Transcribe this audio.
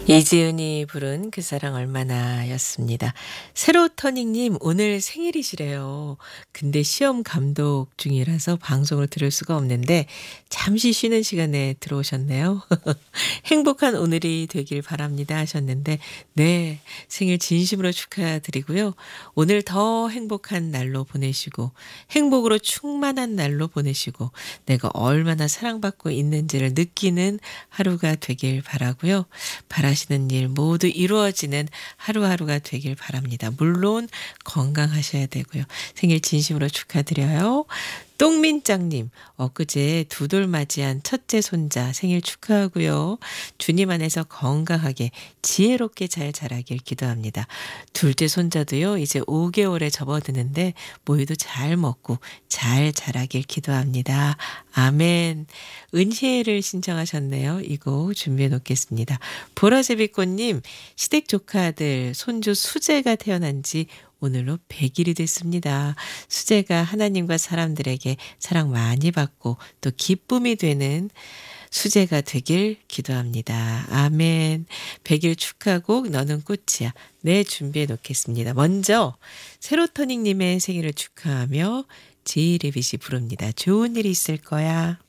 이지은이 부른 그 사랑 얼마나 였습니다. 세로터닝님 오늘 생일이시래요. 근데 시험 감독 중이라서 방송을 들을 수가 없는데 잠시 쉬는 시간에 들어오셨네요. 행복한 오늘이 되길 바랍니다 하셨는데 네, 생일 진심으로 축하드리고요. 오늘 더 행복한 날로 보내시고 행복으로 충만한 날로 보내시고 내가 얼마나 사랑받고 있는지를 느끼는 하루가 되길 바라고요. 바라시는 일 모두 이루어지는 하루하루가 되길 바랍니다. 물론 건강하셔야 되고요. 생일 진심으로 축하드려요. 똥민짱님, 엊그제 두 돌 맞이한 첫째 손자 생일 축하하고요. 주님 안에서 건강하게 지혜롭게 잘 자라길 기도합니다. 둘째 손자도요, 이제 5개월에 접어드는데 모유도 잘 먹고 잘 자라길 기도합니다. 아멘. 은혜를 신청하셨네요. 이 곡 준비해 놓겠습니다. 보라제비꽃님, 시댁 조카들 손주 수재가 태어난 지 오늘로 100일이 됐습니다. 수재가 하나님과 사람들에게 사랑 많이 받고 또 기쁨이 되는 수재가 되길 기도합니다. 아멘. 100일 축하곡 너는 꽃이야. 네, 준비해 놓겠습니다. 먼저 세로토닉님의 생일을 축하하며 제이레빗이 부릅니다. 좋은 일이 있을 거야.